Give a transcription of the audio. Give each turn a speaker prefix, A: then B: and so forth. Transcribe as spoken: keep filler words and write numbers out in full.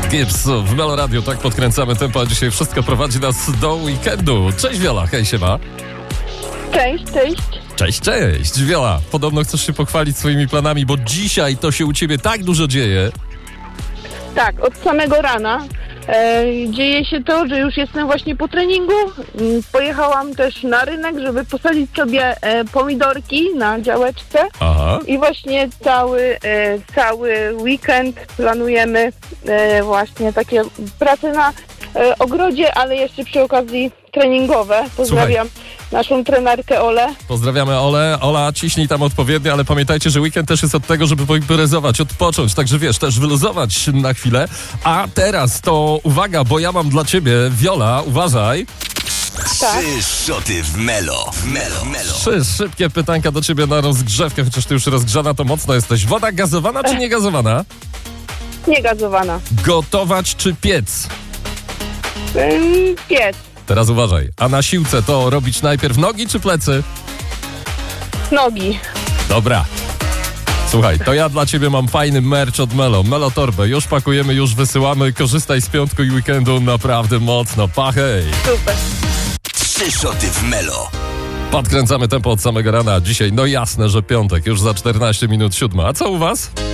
A: Gibbs w Melo Radio, tak podkręcamy tempo, a dzisiaj wszystko prowadzi nas do weekendu. Cześć Wiola, hej siema.
B: Cześć, cześć.
A: Cześć, cześć. Wiola, podobno chcesz się pochwalić swoimi planami, bo dzisiaj to się u ciebie tak dużo dzieje.
B: Tak, od samego rana e, dzieje się to, że już jestem właśnie po treningu. Mm, Pojechałam też na rynek, żeby posadzić sobie e, pomidorki na działeczce.
A: Aha.
B: I właśnie cały, e, cały weekend planujemy e, właśnie takie prace na e, ogrodzie, ale jeszcze przy okazji treningowe. Pozdrawiam naszą trenerkę Olę.
A: Pozdrawiamy Olę. Ola, ciśnij tam odpowiednio, ale pamiętajcie, że weekend też jest od tego, żeby poimprezować, odpocząć, także wiesz, też wyluzować na chwilę. A teraz to uwaga, bo ja mam dla ciebie, Wiola, uważaj.
B: Tak.
C: Trzy szoty w Melo. W Melo. Melo.
A: Trzy szybkie pytanka do ciebie na rozgrzewkę, chociaż ty już rozgrzana, to mocno jesteś. Woda gazowana czy niegazowana?
B: Niegazowana.
A: Gotować czy piec?
B: Ym, piec.
A: Teraz uważaj. A na siłce to robić najpierw nogi czy plecy?
B: Nogi.
A: Dobra. Słuchaj, to ja dla ciebie mam fajny merch od Melo. Melo torbę. Już pakujemy, już wysyłamy. Korzystaj z piątku i weekendu naprawdę mocno. Pa, hej!
B: Super.
C: Trzy szoty w Melo.
A: Podkręcamy tempo od samego rana. Dzisiaj, no jasne, że piątek. Już za czternaście minut siódma. A co u was?